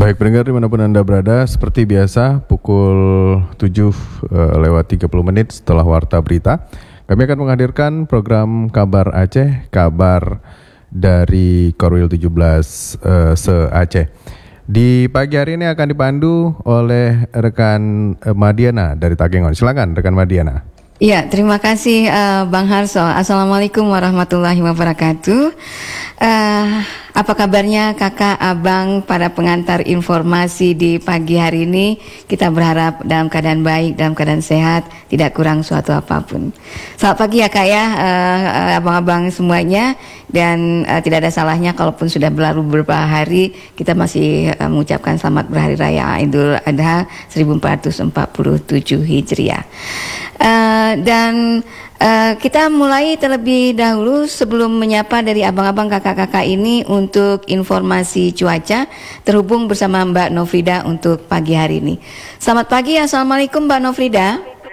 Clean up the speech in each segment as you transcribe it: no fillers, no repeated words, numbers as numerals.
Baik pendengar dimanapun Anda berada, seperti biasa pukul 7 lewat 30 menit setelah Warta Berita, kami akan menghadirkan program Kabar Aceh, kabar dari Korwil 17 se-Aceh. Di pagi hari ini akan dipandu oleh rekan Madiana dari Takengon. Silakan rekan Madiana. Ya, terima kasih Bang Harso. Assalamualaikum warahmatullahi wabarakatuh. Apa kabarnya kakak, abang, para pengantar informasi di pagi hari ini? Kita berharap dalam keadaan baik, dalam keadaan sehat, tidak kurang suatu apapun. Selamat pagi ya kak ya, abang-abang semuanya. Dan tidak ada salahnya kalaupun sudah berlalu beberapa hari, kita masih mengucapkan selamat berhari raya Idul Adha 1447 Hijriah. Dan kita mulai terlebih dahulu sebelum menyapa dari abang-abang kakak-kakak ini untuk informasi cuaca, terhubung bersama Mbak Nofrida untuk pagi hari ini. Selamat pagi, Assalamualaikum Mbak Nofrida.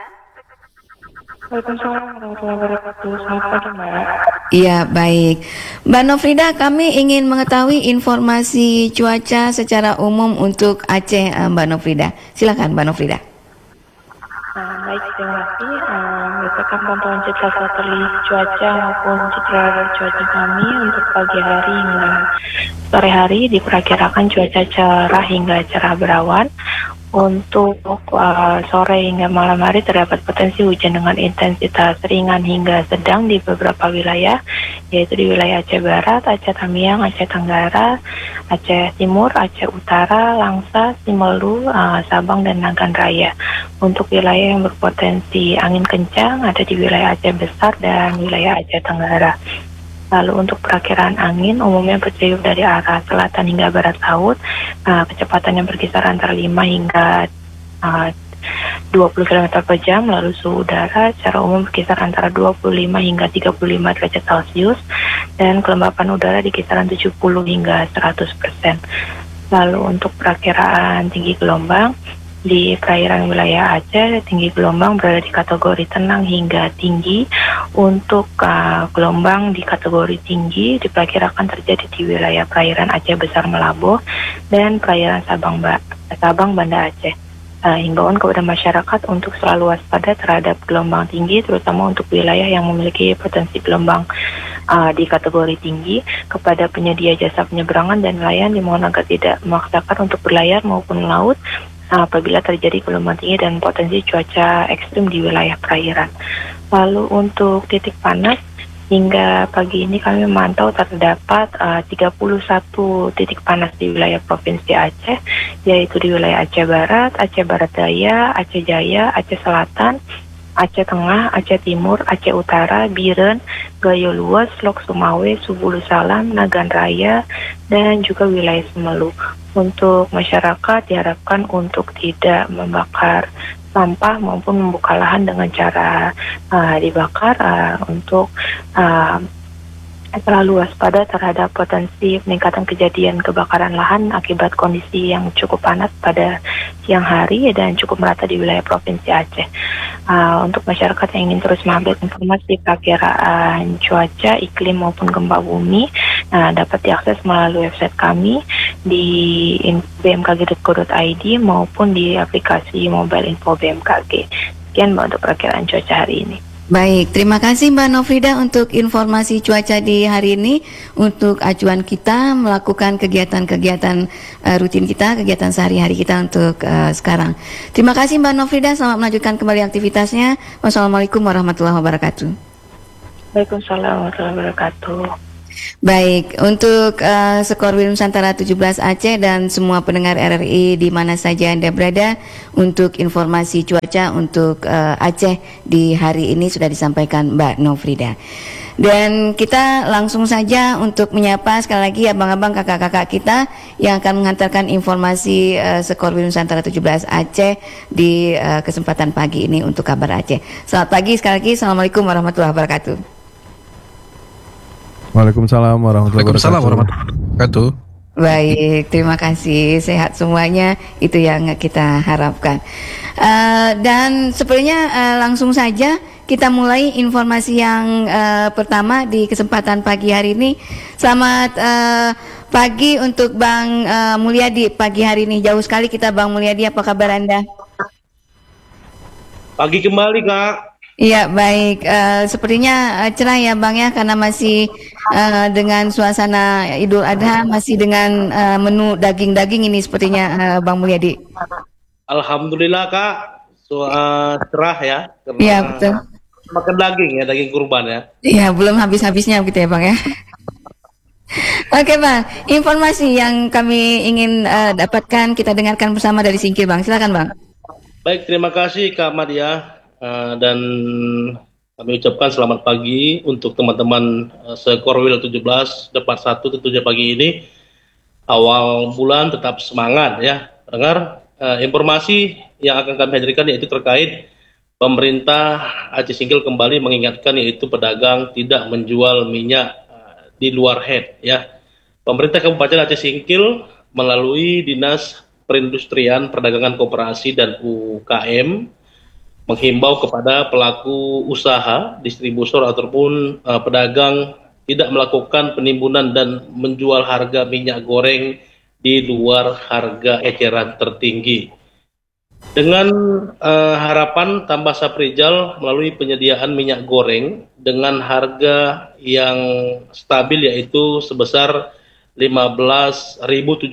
Waalaikumsalam warahmatullahi wabarakatuh. Selamat pagi Mbak. Iya, baik Mbak Nofrida, kami ingin mengetahui informasi cuaca secara umum untuk Aceh, Mbak Nofrida. Silakan Mbak Nofrida. Baik, terima kasih. Berdasarkan pantauan citra satelit cuaca maupun citra cuaca kami untuk pagi hari hingga sore hari diperkirakan cuaca cerah hingga cerah berawan. Untuk sore hingga malam hari terdapat potensi hujan dengan intensitas ringan hingga sedang di beberapa wilayah, yaitu di wilayah Aceh Barat, Aceh Tamiang, Aceh Tenggara, Aceh Timur, Aceh Utara, Langsa, Simelu, Sabang, dan Nagan Raya. Untuk wilayah yang berpotensi angin kencang ada di wilayah Aceh Besar dan wilayah Aceh Tenggara. Lalu untuk perakiraan angin umumnya bertiup dari arah selatan hingga barat laut, kecepatan yang berkisar antara 5 hingga 20 km per jam. Lalu suhu udara secara umum berkisar antara 25 hingga 35 derajat Celcius, dan kelembapan udara di kisaran 70 hingga 100%. Lalu untuk perakiraan tinggi gelombang, di perairan wilayah Aceh, tinggi gelombang berada di kategori tenang hingga tinggi. Untuk gelombang di kategori tinggi diperkirakan terjadi di wilayah perairan Aceh Besar Melabuh dan perairan Sabang Banda Aceh. Himbauan kepada masyarakat untuk selalu waspada terhadap gelombang tinggi, terutama untuk wilayah yang memiliki potensi gelombang di kategori tinggi. Kepada penyedia jasa penyeberangan dan nelayan dimohon agar tidak memaksakan untuk berlayar maupun laut apabila terjadi gelombang tinggi dan potensi cuaca ekstrim di wilayah perairan. Lalu untuk titik panas, hingga pagi ini kami memantau terdapat 31 titik panas di wilayah Provinsi Aceh, yaitu di wilayah Aceh Barat, Aceh Barat Daya, Aceh Jaya, Aceh Selatan, Aceh Tengah, Aceh Timur, Aceh Utara, Biren, Gayo Luas, Lok Sumawe, Subulu Salam, Nagan Raya, dan juga wilayah Simelu. Untuk masyarakat diharapkan untuk tidak membakar sampah maupun membuka lahan dengan cara dibakar, untuk selalu waspada terhadap potensi peningkatan kejadian kebakaran lahan akibat kondisi yang cukup panas pada siang hari dan cukup merata di wilayah Provinsi Aceh. Untuk masyarakat yang ingin terus mengupdate informasi perakiraan cuaca, iklim maupun gempa bumi, dapat diakses melalui website kami di bmkg.co.id maupun di aplikasi mobile info BMKG. Sekian Mbak untuk perakiraan cuaca hari ini. Baik, terima kasih Mbak Nofrida untuk informasi cuaca di hari ini. Untuk acuan kita melakukan kegiatan-kegiatan rutin kita, kegiatan sehari-hari kita untuk sekarang. Terima kasih Mbak Nofrida, selamat melanjutkan kembali aktivitasnya. Wassalamualaikum warahmatullahi wabarakatuh. Waalaikumsalam warahmatullahi wabarakatuh. Baik, untuk Sekorwil Nusantara 17 Aceh dan semua pendengar RRI di mana saja Anda berada, untuk informasi cuaca untuk Aceh di hari ini sudah disampaikan Mbak Nofrida. Dan kita langsung saja untuk menyapa sekali lagi abang-abang kakak-kakak kita yang akan mengantarkan informasi Sekorwil Nusantara 17 Aceh di kesempatan pagi ini untuk kabar Aceh. Selamat pagi sekali lagi, Assalamualaikum warahmatullahi wabarakatuh. Waalaikumsalam warahmatullahi wabarakatuh. Baik, terima kasih. Sehat semuanya, itu yang kita harapkan. Dan sebenarnya langsung saja kita mulai informasi yang pertama di kesempatan pagi hari ini. Selamat pagi untuk Bang Mulyadi pagi hari ini. Jauh sekali kita Bang Mulyadi, apa kabar Anda? Pagi kembali Kak. Iya baik, sepertinya cerah ya Bang ya, karena masih dengan suasana Idul Adha, masih dengan menu daging-daging ini sepertinya Bang Mulyadi. Alhamdulillah Kak, cerah ya. Iya betul. Makan daging ya, daging kurban ya. Iya belum habis-habisnya gitu ya Bang ya. Oke Bang, informasi yang kami ingin dapatkan, kita dengarkan bersama dari Singkil Bang, silakan Bang. Baik, terima kasih Kak Madia. Dan kami ucapkan selamat pagi untuk teman-teman Sekorwil 17 Depat 1 tentunya pagi ini. Awal bulan tetap semangat ya. Dengar informasi yang akan kami hadirkan yaitu terkait pemerintah Aceh Singkil kembali mengingatkan yaitu pedagang tidak menjual minyak di luar head ya. Pemerintah Kabupaten Aceh Singkil melalui Dinas Perindustrian, Perdagangan Koperasi dan UKM menghimbau kepada pelaku usaha, distributor ataupun pedagang tidak melakukan penimbunan dan menjual harga minyak goreng di luar harga eceran tertinggi. Dengan harapan Tambah Saprijal melalui penyediaan minyak goreng dengan harga yang stabil yaitu sebesar 15.700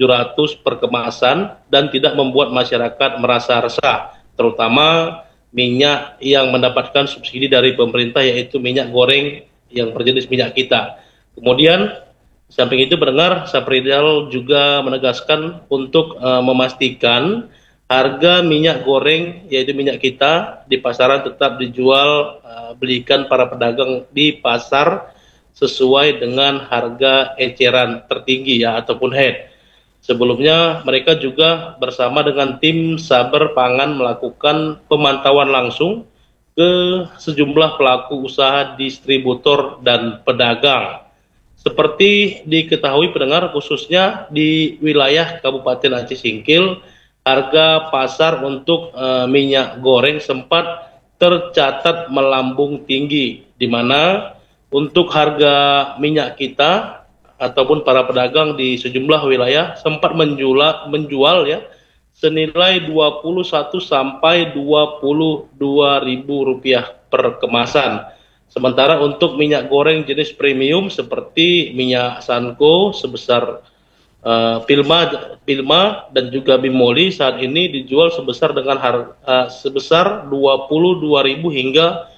per kemasan dan tidak membuat masyarakat merasa resah, terutama minyak yang mendapatkan subsidi dari pemerintah yaitu minyak goreng yang berjenis minyak kita. Kemudian samping itu pendengar, Saprijal juga menegaskan untuk memastikan harga minyak goreng yaitu minyak kita di pasaran tetap dijual belikan para pedagang di pasar sesuai dengan harga eceran tertinggi ya ataupun head. Sebelumnya mereka juga bersama dengan tim Saber Pangan melakukan pemantauan langsung ke sejumlah pelaku usaha distributor dan pedagang. Seperti diketahui pendengar, khususnya di wilayah Kabupaten Aceh Singkil, harga pasar untuk minyak goreng sempat tercatat melambung tinggi, di mana untuk harga minyak kita ataupun para pedagang di sejumlah wilayah sempat menjual ya senilai 21 sampai 22 ribu rupiah per kemasan. Sementara untuk minyak goreng jenis premium seperti minyak Sanko sebesar Pilma dan juga Bimoli saat ini dijual sebesar dengan harga sebesar 22.000 hingga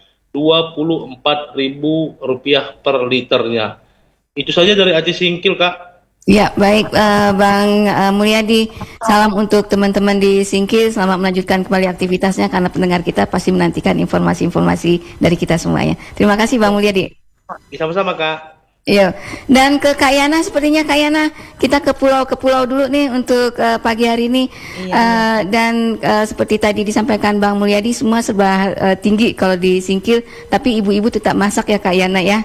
24.000 rupiah per liternya. Itu saja dari Aceh Singkil, Kak. Ya, baik Bang Mulyadi, salam untuk teman-teman di Singkil, selamat melanjutkan kembali aktivitasnya karena pendengar kita pasti menantikan informasi-informasi dari kita semuanya. Terima kasih Bang Mulyadi. Sama-sama, Kak. Iya, dan ke Kak Yana, sepertinya Kak Yana kita ke pulau dulu nih untuk pagi hari ini. Dan seperti tadi disampaikan Bang Mulyadi, semua serba tinggi kalau di Singkil, tapi ibu-ibu tetap masak ya Kak Yana ya.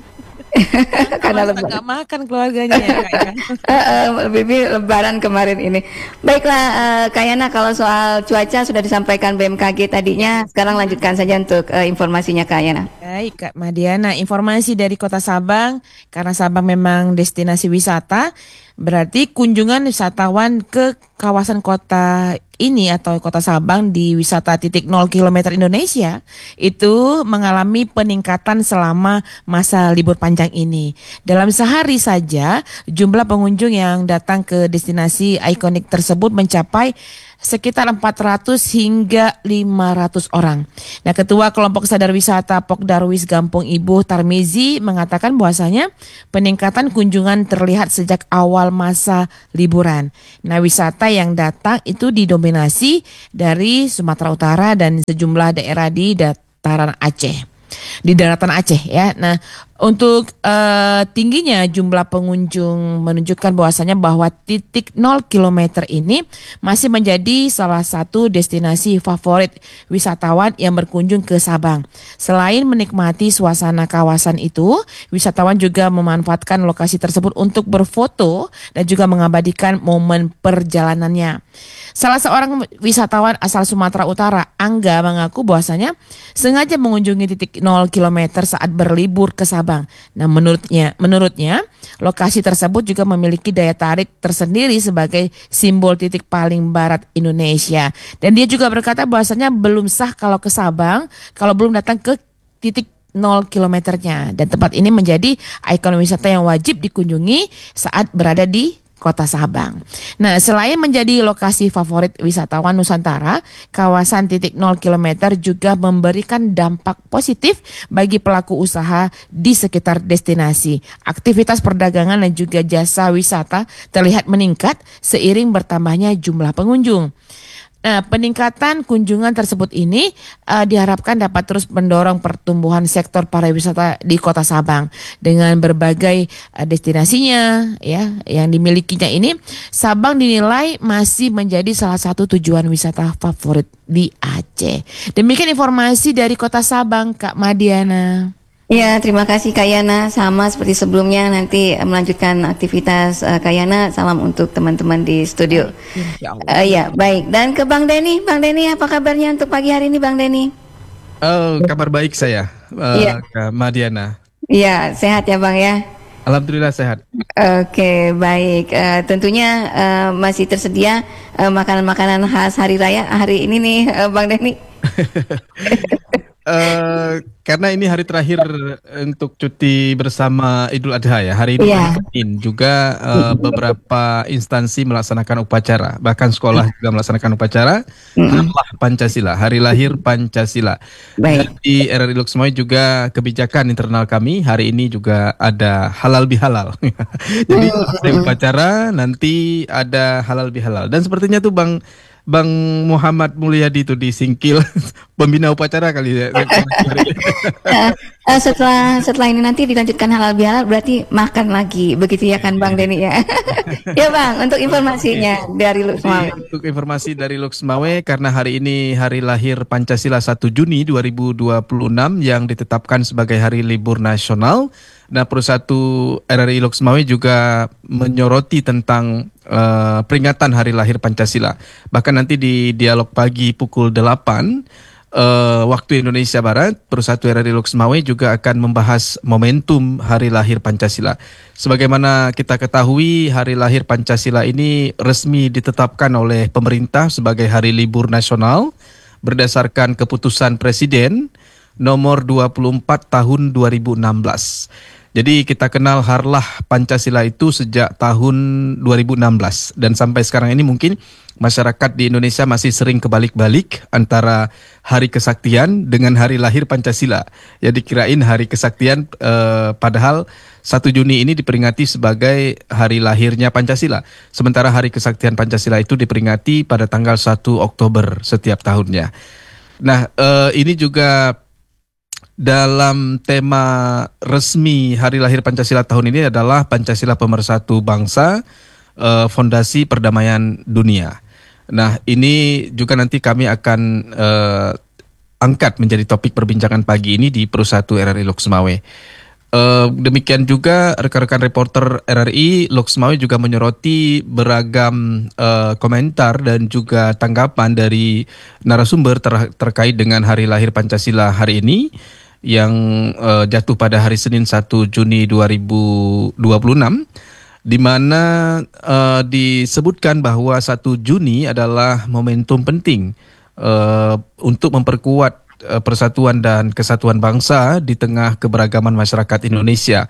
Karena nggak makan keluarganya ya Kak. Lebaran kemarin ini. Baiklah Kak Yana, kalau soal cuaca sudah disampaikan BMKG tadinya, sekarang lanjutkan saja untuk informasinya Kak Yana. Baik Kak Madiana, informasi dari Kota Sabang, karena Sabang memang destinasi wisata, berarti kunjungan wisatawan ke kawasan kota ini atau Kota Sabang di wisata titik 0 km Indonesia itu mengalami peningkatan selama masa libur panjang ini. Dalam sehari saja jumlah pengunjung yang datang ke destinasi ikonik tersebut mencapai sekitar 400 hingga 500 orang. Nah, Ketua Kelompok Sadar Wisata Pokdarwis Gampung Ibu Tarmizi mengatakan bahwasanya peningkatan kunjungan terlihat sejak awal masa liburan. Nah, wisata yang datang itu didominasi dari Sumatera Utara dan sejumlah daerah di dataran Aceh. Di daratan Aceh ya. Nah, untuk tingginya jumlah pengunjung menunjukkan bahwasanya bahwa titik 0 km ini masih menjadi salah satu destinasi favorit wisatawan yang berkunjung ke Sabang. Selain menikmati suasana kawasan itu, wisatawan juga memanfaatkan lokasi tersebut untuk berfoto dan juga mengabadikan momen perjalanannya. Salah seorang wisatawan asal Sumatera Utara, Angga, mengaku bahwasanya sengaja mengunjungi titik 0 km saat berlibur ke Sabang Sabang. Nah, menurutnya lokasi tersebut juga memiliki daya tarik tersendiri sebagai simbol titik paling barat Indonesia. Dan dia juga berkata bahwasanya belum sah kalau ke Sabang kalau belum datang ke titik 0 kilometernya. Dan tempat ini menjadi ikon wisata yang wajib dikunjungi saat berada di Kota Sabang. Nah, selain menjadi lokasi favorit wisatawan Nusantara, kawasan titik 0 km juga memberikan dampak positif bagi pelaku usaha di sekitar destinasi. Aktivitas perdagangan dan juga jasa wisata terlihat meningkat seiring bertambahnya jumlah pengunjung. Nah, peningkatan kunjungan tersebut ini diharapkan dapat terus mendorong pertumbuhan sektor pariwisata di Kota Sabang dengan berbagai destinasinya ya yang dimilikinya ini. Sabang dinilai masih menjadi salah satu tujuan wisata favorit di Aceh. Demikian informasi dari Kota Sabang, Kak Madiana. Ya, terima kasih Kak Yana. Sama seperti sebelumnya, nanti melanjutkan aktivitas Kak Yana. Salam untuk teman-teman di studio. Ya, baik. Dan ke Bang Denny. Bang Denny, apa kabarnya untuk pagi hari ini, Bang Denny? Kabar baik saya, Kak Madiana. Iya, sehat ya Bang ya? Alhamdulillah sehat. Oke, baik. Tentunya masih tersedia makanan-makanan khas hari raya hari ini nih, Bang Denny. Karena ini hari terakhir untuk cuti bersama Idul Adha ya. Hari ini juga beberapa instansi melaksanakan upacara, bahkan sekolah juga melaksanakan upacara Harlah Pancasila, hari lahir Pancasila. Dan di RRI Lux Mawai juga kebijakan internal kami hari ini juga ada halal bihalal. Jadi ada upacara, nanti ada halal bihalal. Dan sepertinya tuh Bang Muhammad Mulyadi itu disingkil pembina upacara kali ya. Setelah ini nanti dilanjutkan halal bihalal berarti makan lagi begitu ya kan Bang Denny ya. Ya Bang, untuk informasinya dari Lux Mawai. Untuk informasi dari Lux Mawai, karena hari ini hari lahir Pancasila 1 Juni 2026 yang ditetapkan sebagai hari libur nasional. Nah, Persatu RRI Lux Mawai juga menyoroti tentang peringatan hari lahir Pancasila. Bahkan nanti di dialog pagi pukul 8 waktu Indonesia Barat, Persatu RRI Lux Mawai juga akan membahas momentum hari lahir Pancasila. Sebagaimana kita ketahui, hari lahir Pancasila ini resmi ditetapkan oleh pemerintah sebagai hari libur nasional berdasarkan keputusan Presiden nomor 24 tahun 2016. Jadi kita kenal Harlah Pancasila itu sejak tahun 2016 dan sampai sekarang ini mungkin masyarakat di Indonesia masih sering kebalik-balik antara hari kesaktian dengan hari lahir Pancasila. Ya dikirain hari kesaktian padahal 1 Juni ini diperingati sebagai hari lahirnya Pancasila. Sementara hari kesaktian Pancasila itu diperingati pada tanggal 1 Oktober setiap tahunnya. Nah, ini juga dalam tema resmi hari lahir Pancasila tahun ini adalah Pancasila Pemersatu Bangsa, Fondasi Perdamaian Dunia. Nah, ini juga nanti kami akan angkat menjadi topik perbincangan pagi ini di Persatu RRI Lux Mawai. Demikian juga rekan-rekan reporter RRI Lux Mawai juga menyoroti beragam komentar dan juga tanggapan dari narasumber terkait dengan hari lahir Pancasila hari ini yang jatuh pada hari Senin 1 Juni 2026, di mana disebutkan bahwa 1 Juni adalah momentum penting untuk memperkuat persatuan dan kesatuan bangsa di tengah keberagaman masyarakat Indonesia.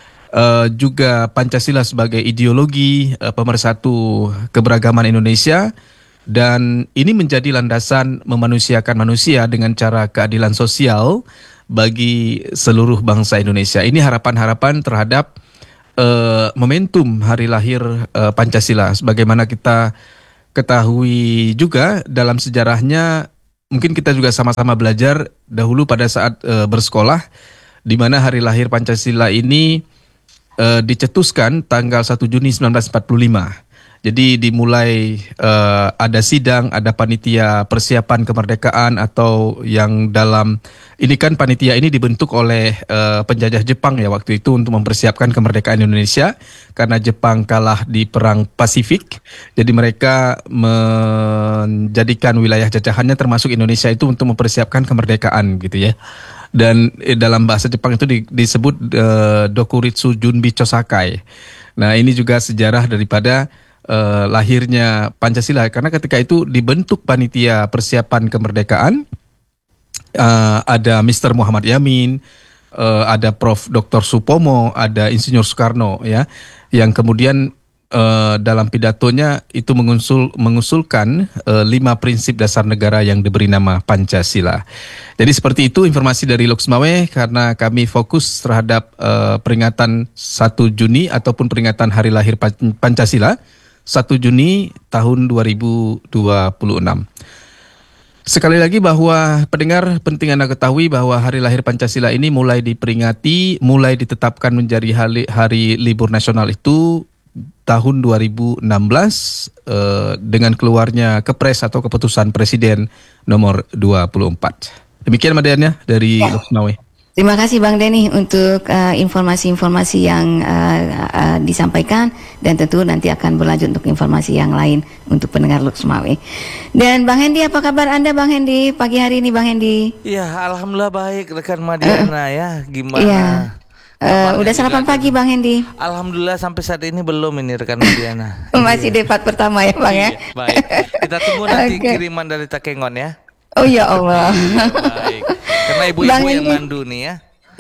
Juga Pancasila sebagai ideologi pemersatu keberagaman Indonesia, dan ini menjadi landasan memanusiakan manusia dengan cara keadilan sosial bagi seluruh bangsa Indonesia. Ini harapan-harapan terhadap momentum hari lahir Pancasila. Sebagaimana kita ketahui juga dalam sejarahnya, mungkin kita juga sama-sama belajar dahulu pada saat bersekolah, di mana hari lahir Pancasila ini dicetuskan tanggal 1 Juni 1945. Jadi dimulai ada sidang, ada panitia persiapan kemerdekaan atau yang dalam ini kan panitia ini dibentuk oleh penjajah Jepang ya waktu itu untuk mempersiapkan kemerdekaan Indonesia karena Jepang kalah di Perang Pasifik. Jadi mereka menjadikan wilayah jajahannya termasuk Indonesia itu untuk mempersiapkan kemerdekaan gitu ya. Dan dalam bahasa Jepang itu disebut Dokuritsu Junbi Chosakai. Nah, ini juga sejarah daripada lahirnya Pancasila, karena ketika itu dibentuk panitia persiapan kemerdekaan, ada Mr. Muhammad Yamin, ada Prof. Dr. Supomo, ada Insinyur Soekarno, ya, yang kemudian dalam pidatonya itu mengusulkan 5 prinsip dasar negara yang diberi nama Pancasila. Jadi seperti itu informasi dari Lux Mawé, karena kami fokus terhadap peringatan 1 Juni ataupun peringatan hari lahir Pancasila 1 Juni tahun 2026. Sekali lagi bahwa pendengar penting Anda ketahui bahwa hari lahir Pancasila ini mulai ditetapkan menjadi hari libur nasional itu tahun 2016 dengan keluarnya Kepres atau keputusan Presiden nomor 24. Demikian Madiana dari Lux Mawé. Terima kasih Bang Denny untuk informasi-informasi yang disampaikan, dan tentu nanti akan berlanjut untuk informasi yang lain untuk pendengar Lux Mawé. Dan Bang Hendi, apa kabar Anda Bang Hendi pagi hari ini Bang Hendi? Iya, alhamdulillah baik rekan Madiana ya. Gimana? Iya. Udah sarapan pagi Bang Hendi? Alhamdulillah sampai saat ini belum ini rekan Madiana. Masih debat pertama ya Bang ya? Baik, kita tunggu nanti kiriman dari Takengon ya. Oh ya Allah. Baik, karena ibu-ibu yang mandu nih ya.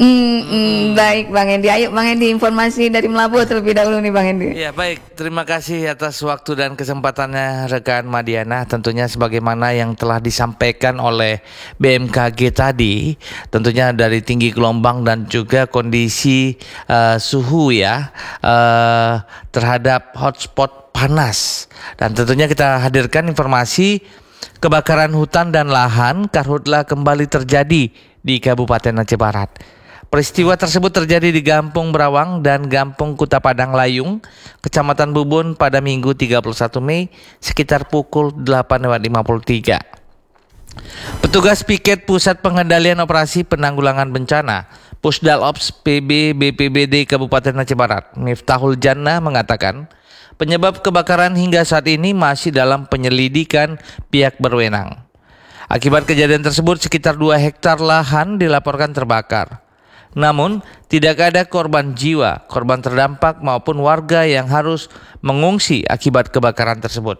Baik Bang Hendi, ayo Bang Hendi informasi dari Melabu terlebih dahulu nih Bang Hendi. Ya baik, terima kasih atas waktu dan kesempatannya rekan Madiana. Tentunya sebagaimana yang telah disampaikan oleh BMKG tadi, tentunya dari tinggi gelombang dan juga kondisi suhu ya terhadap hotspot panas. Dan tentunya kita hadirkan informasi kebakaran hutan dan lahan Karhutla kembali terjadi di Kabupaten Aceh Barat. Peristiwa tersebut terjadi di Gampung Berawang dan Gampung Kuta Padang Layung, Kecamatan Bubun pada Minggu 31 Mei sekitar pukul 8.53. Petugas piket Pusat Pengendalian Operasi Penanggulangan Bencana Pusdalops PB BPBD Kabupaten Aceh Barat, Miftahul Jannah mengatakan, penyebab kebakaran hingga saat ini masih dalam penyelidikan pihak berwenang. Akibat kejadian tersebut sekitar 2 hektar lahan dilaporkan terbakar. Namun tidak ada korban jiwa, korban terdampak maupun warga yang harus mengungsi akibat kebakaran tersebut.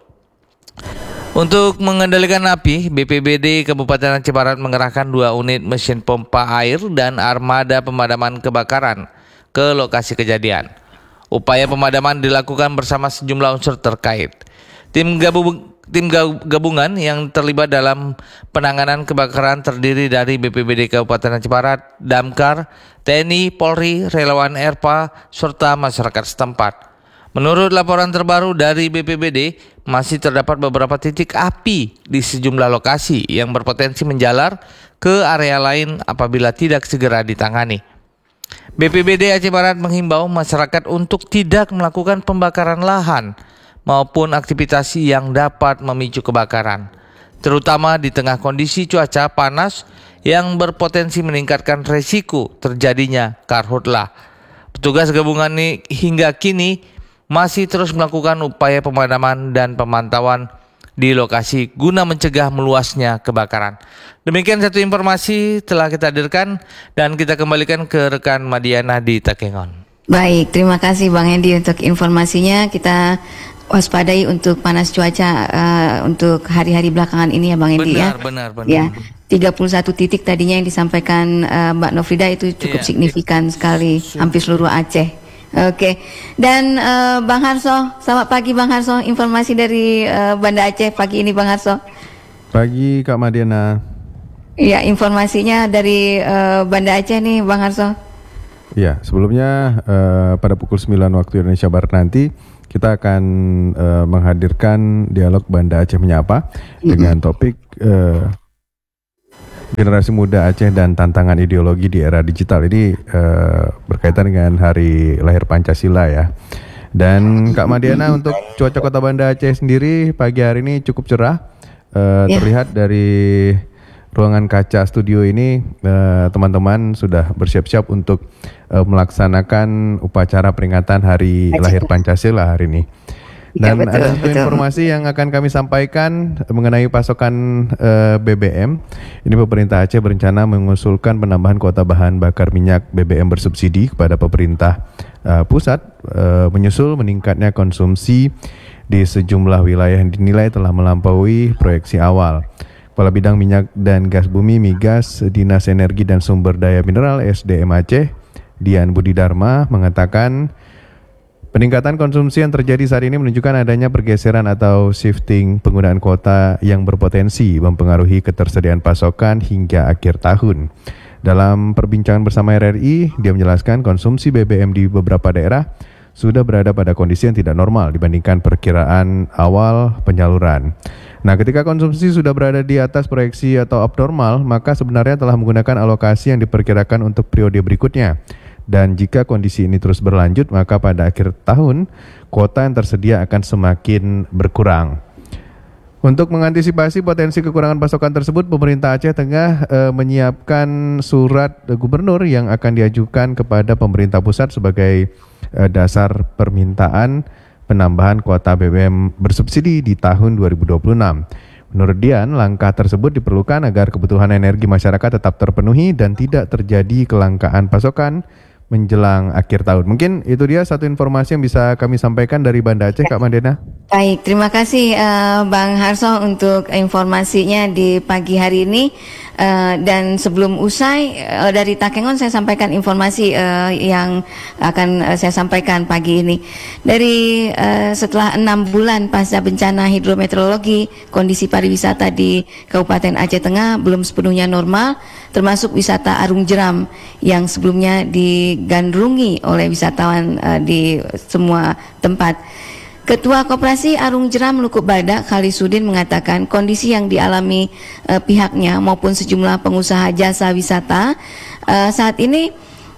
Untuk mengendalikan api, BPBD Kabupaten Aceh Barat mengerahkan 2 unit mesin pompa air dan armada pemadaman kebakaran ke lokasi kejadian. Upaya pemadaman dilakukan bersama sejumlah unsur terkait. Tim gabungan yang terlibat dalam penanganan kebakaran terdiri dari BPBD Kabupaten Aceh Barat, Damkar, TNI, Polri, relawan ERPA, serta masyarakat setempat. Menurut laporan terbaru dari BPBD, masih terdapat beberapa titik api di sejumlah lokasi yang berpotensi menjalar ke area lain apabila tidak segera ditangani. BPBD Aceh Barat menghimbau masyarakat untuk tidak melakukan pembakaran lahan maupun aktivitas yang dapat memicu kebakaran, terutama di tengah kondisi cuaca panas yang berpotensi meningkatkan resiko terjadinya karhutlah. Petugas gabungan ini hingga kini masih terus melakukan upaya pemadaman dan pemantauan di lokasi guna mencegah meluasnya kebakaran. Demikian satu informasi telah kita hadirkan dan kita kembalikan ke rekan Madiana di Takengon. Baik, terima kasih Bang Hendi untuk informasinya. Kita waspadai untuk panas cuaca untuk hari-hari belakangan ini ya Bang Hendi ya. Benar. Ya, 31 titik tadinya yang disampaikan Mbak Nofrida itu cukup signifikan sekali, hampir seluruh Aceh. Oke. Dan Bang Harso, selamat pagi Bang Harso, informasi dari Banda Aceh pagi ini Bang Harso. Pagi Kak Madiana. Iya, informasinya dari Banda Aceh nih Bang Harso. Ya, sebelumnya pada pukul 9 waktu Indonesia Barat nanti kita akan menghadirkan dialog Banda Aceh Menyapa dengan topik generasi muda Aceh dan tantangan ideologi di era digital. Ini berkaitan dengan hari lahir Pancasila ya. Dan Kak Madiana, untuk cuaca kota Banda Aceh sendiri pagi hari ini cukup cerah. Terlihat dari ruangan kaca studio ini teman-teman sudah bersiap-siap untuk melaksanakan upacara peringatan hari lahir Pancasila hari ini. Dan betul, ada satu betul. informasi yang akan kami sampaikan mengenai pasokan BBM. Ini pemerintah Aceh berencana mengusulkan penambahan kuota bahan bakar minyak BBM bersubsidi kepada pemerintah pusat menyusul meningkatnya konsumsi di sejumlah wilayah yang dinilai telah melampaui proyeksi awal. Kepala Bidang Minyak dan Gas Bumi Migas Dinas Energi dan Sumber Daya Mineral SDM Aceh, Dian Budi Dharma, mengatakan peningkatan konsumsi yang terjadi saat ini menunjukkan adanya pergeseran atau shifting penggunaan kuota yang berpotensi mempengaruhi ketersediaan pasokan hingga akhir tahun. Dalam perbincangan bersama RRI, dia menjelaskan konsumsi BBM di beberapa daerah sudah berada pada kondisi yang tidak normal dibandingkan perkiraan awal penyaluran. Nah, ketika konsumsi sudah berada di atas proyeksi atau abnormal, maka sebenarnya telah menggunakan alokasi yang diperkirakan untuk periode berikutnya. Dan jika kondisi ini terus berlanjut, maka pada akhir tahun, kuota yang tersedia akan semakin berkurang. Untuk mengantisipasi potensi kekurangan pasokan tersebut, pemerintah Aceh tengah menyiapkan surat gubernur yang akan diajukan kepada pemerintah pusat sebagai dasar permintaan penambahan kuota BBM bersubsidi di tahun 2026. Menurut Dian, langkah tersebut diperlukan agar kebutuhan energi masyarakat tetap terpenuhi dan tidak terjadi kelangkaan pasokan menjelang akhir tahun. Mungkin itu dia satu informasi yang bisa kami sampaikan dari Banda Aceh, Kak Madiana. Baik, terima kasih Bang Harso untuk informasinya di pagi hari ini. Dan sebelum usai dari Takengon saya sampaikan informasi yang akan saya sampaikan pagi ini. Dari setelah 6 bulan pasca bencana hidrometeorologi, kondisi pariwisata di Kabupaten Aceh Tengah belum sepenuhnya normal, termasuk wisata Arung Jeram yang sebelumnya digandrungi oleh wisatawan di semua tempat. Ketua Koperasi Arung Jeram Lukuk Badak Khalisudin mengatakan kondisi yang dialami pihaknya maupun sejumlah pengusaha jasa wisata saat ini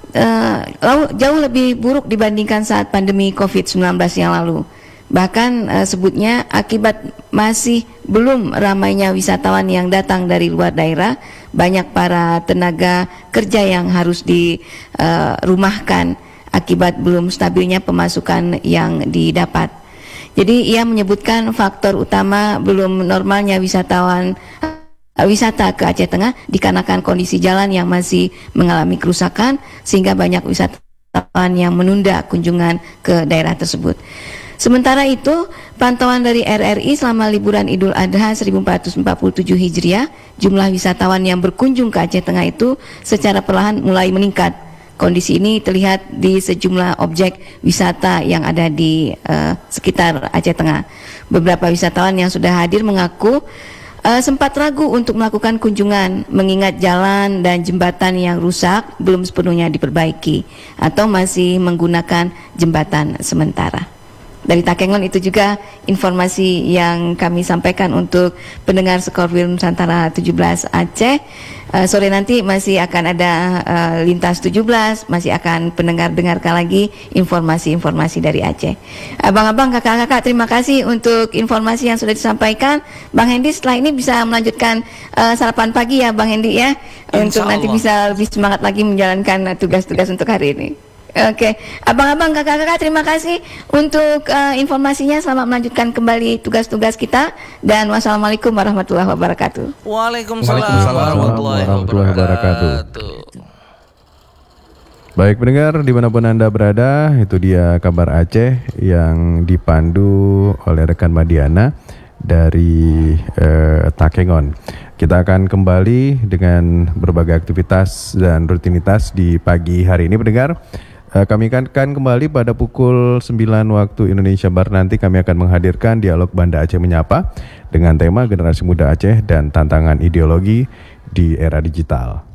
jauh lebih buruk dibandingkan saat pandemi COVID-19 yang lalu. Bahkan sebutnya akibat masih belum ramainya wisatawan yang datang dari luar daerah, banyak para tenaga kerja yang harus dirumahkan akibat belum stabilnya pemasukan yang didapat. Jadi ia menyebutkan faktor utama belum normalnya wisata ke Aceh Tengah dikarenakan kondisi jalan yang masih mengalami kerusakan sehingga banyak wisatawan yang menunda kunjungan ke daerah tersebut. Sementara itu, pantauan dari RRI selama liburan Idul Adha 1447 Hijriah, jumlah wisatawan yang berkunjung ke Aceh Tengah itu secara perlahan mulai meningkat. Kondisi ini terlihat di sejumlah objek wisata yang ada di sekitar Aceh Tengah. Beberapa wisatawan yang sudah hadir mengaku sempat ragu untuk melakukan kunjungan mengingat jalan dan jembatan yang rusak belum sepenuhnya diperbaiki atau masih menggunakan jembatan sementara. Dari Takengon itu juga informasi yang kami sampaikan untuk pendengar Skorwil Nusantara 17 Aceh. Sore nanti masih akan ada lintas 17, masih akan pendengarkan lagi informasi-informasi dari Aceh. Abang-abang, kakak-kakak, terima kasih untuk informasi yang sudah disampaikan. Bang Hendi setelah ini bisa melanjutkan sarapan pagi ya Bang Hendi ya, untuk nanti bisa lebih semangat lagi menjalankan tugas-tugas untuk hari ini. Oke, abang-abang, kakak-kakak, terima kasih untuk informasinya. Selamat melanjutkan kembali tugas-tugas kita dan wassalamualaikum warahmatullahi wabarakatuh. Waalaikumsalam warahmatullahi wabarakatuh. Baik pendengar dimanapun Anda berada, itu dia kabar Aceh yang dipandu oleh rekan Madiana dari Takengon. Kita akan kembali dengan berbagai aktivitas dan rutinitas di pagi hari ini pendengar. Kami akan kembali pada pukul 9 waktu Indonesia Barat nanti. Kami akan menghadirkan dialog Banda Aceh Menyapa dengan tema generasi muda Aceh dan tantangan ideologi di era digital.